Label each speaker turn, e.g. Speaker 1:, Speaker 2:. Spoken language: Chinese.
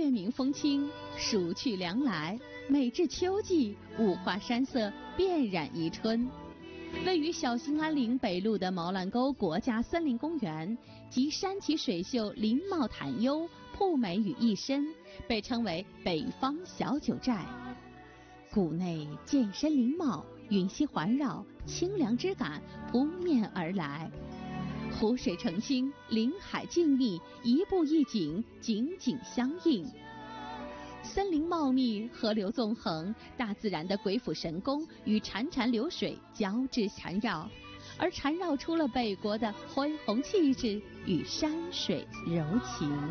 Speaker 1: 月明风清，暑去凉来，每至秋季，五花山色遍染宜春。位于小兴安岭北麓的毛兰沟国家森林公园，集山奇水秀、林茂潭幽、瀑美于一身，被称为北方小九寨。谷内剑深林茂，云溪环绕，清凉之感扑面而来。湖水澄清，林海静谧，一步一景，景景相映。森林茂密，河流纵横，大自然的鬼斧神工与潺潺流水交织缠绕，而缠绕出了北国的恢宏气质与山水柔情。